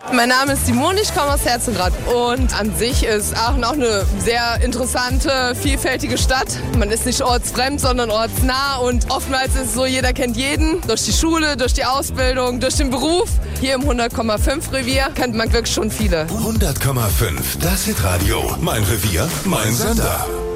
Mein Name ist Simone, ich komme aus Herzengrad. Und an sich ist Aachen auch eine sehr interessante, vielfältige Stadt. Man ist nicht ortsfremd, sondern ortsnah. Und oftmals ist es so, jeder kennt jeden. Durch die Schule, durch die Ausbildung, durch den Beruf. Hier im 100,5 Revier kennt man wirklich schon viele. 100,5, das Hitradio. Mein Revier, mein Sender.